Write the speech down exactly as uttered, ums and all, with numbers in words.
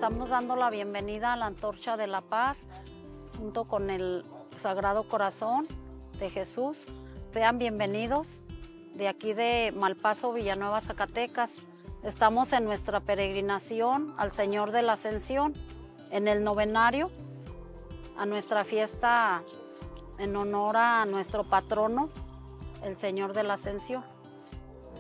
estamos dando la bienvenida a la Antorcha de la Paz, junto con el Sagrado Corazón de Jesús. Sean bienvenidos de aquí de Malpaso, Villanueva, Zacatecas. Estamos en nuestra peregrinación al Señor de la Ascensión, en el novenario, a nuestra fiesta en honor a nuestro patrono, el Señor de la Ascensión.